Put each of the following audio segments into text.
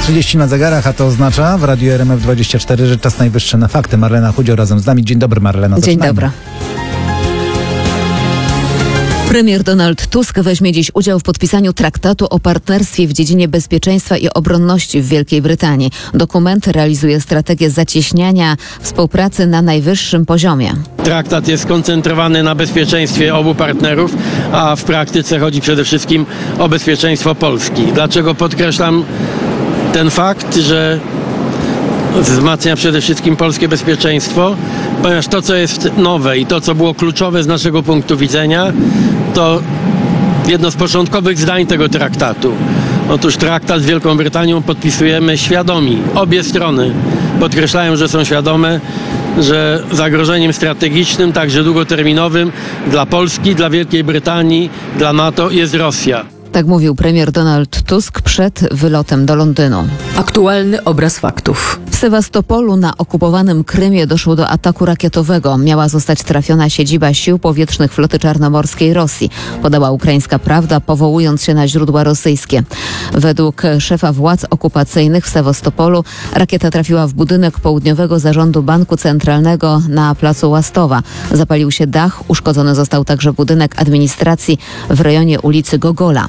7:30 na zegarach, a to oznacza w Radiu RMF24, że czas najwyższy na fakty. Marlena Chudział razem z nami. Dzień dobry, Marlena. Dzień dobry. Premier Donald Tusk weźmie dziś udział w podpisaniu traktatu o partnerstwie w dziedzinie bezpieczeństwa i obronności w Wielkiej Brytanii. Dokument realizuje strategię zacieśniania współpracy na najwyższym poziomie. Traktat jest skoncentrowany na bezpieczeństwie obu partnerów, a w praktyce chodzi przede wszystkim o bezpieczeństwo Polski. Dlaczego podkreślam ten fakt, że wzmacnia przede wszystkim polskie bezpieczeństwo? Ponieważ to, co jest nowe i to, co było kluczowe z naszego punktu widzenia, to jedno z początkowych zdań tego traktatu. Otóż traktat z Wielką Brytanią podpisujemy świadomi. Obie strony podkreślają, że są świadome, że zagrożeniem strategicznym, także długoterminowym dla Polski, dla Wielkiej Brytanii, dla NATO jest Rosja. Tak mówił premier Donald Tusk przed wylotem do Londynu. Aktualny obraz faktów. W Sewastopolu na okupowanym Krymie doszło do ataku rakietowego. Miała zostać trafiona siedziba sił powietrznych floty czarnomorskiej Rosji, podała ukraińska Prawda, powołując się na źródła rosyjskie. Według szefa władz okupacyjnych w Sewastopolu rakieta trafiła w budynek południowego zarządu Banku Centralnego na placu Łastowa. Zapalił się dach, uszkodzony został także budynek administracji w rejonie ulicy Gogola.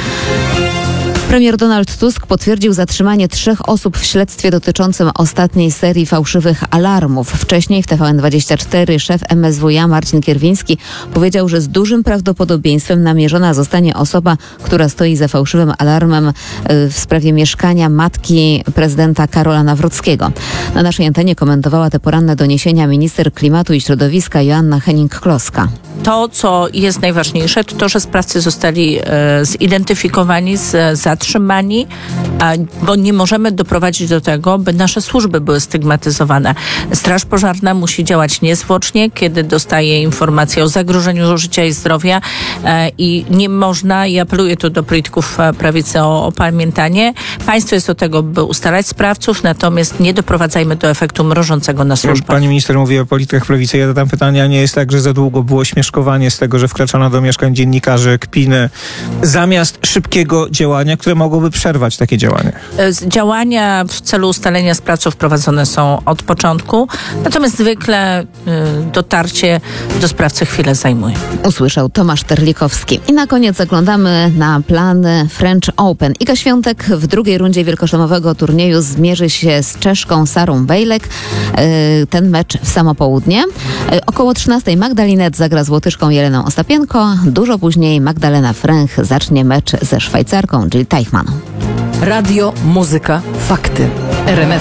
Premier Donald Tusk potwierdził zatrzymanie 3 osób w śledztwie dotyczącym ostatniej serii fałszywych alarmów. Wcześniej w TVN24 szef MSWiA Marcin Kierwiński powiedział, że z dużym prawdopodobieństwem namierzona zostanie osoba, która stoi za fałszywym alarmem w sprawie mieszkania matki prezydenta Karola Nawrockiego. Na naszej antenie komentowała te poranne doniesienia minister klimatu i środowiska Joanna Hennig-Kloska. To, co jest najważniejsze, to, że sprawcy zostali zidentyfikowani, zatrzymani, bo nie możemy doprowadzić do tego, by nasze służby były stygmatyzowane. Straż Pożarna musi działać niezwłocznie, kiedy dostaje informacje o zagrożeniu życia i zdrowia i nie można, i apeluję tu do polityków prawicy o opamiętanie, państwo jest do tego, by ustalać sprawców, natomiast nie doprowadzajmy do efektu mrożącego na służbach. Pani minister mówi o politykach prawicy. Ja zadam pytanie, a nie jest tak, że za długo było śmieszkowanie z tego, że wkraczano do mieszkań dziennikarzy, kpiny, zamiast szybkiego działania, które mogłoby przerwać takie działanie? Działania w celu ustalenia sprawców prowadzone są od początku, natomiast zwykle dotarcie do sprawcy chwilę zajmuje. Usłyszał Tomasz Terlikowski. I na koniec zaglądamy na plany French Open. Iga Świątek w drugiej rundzie wielkoszlemowego turnieju zmierzy się z Czeszką Sarą Bejlek. Ten mecz w samo południe. Około 13 Magdalinet zagra z Łotyszką Jeleną Ostapienko. Dużo później Magdalena Fręch zacznie mecz ze Szwajcarką Jill Teichmann. Radio, muzyka, fakty. RMF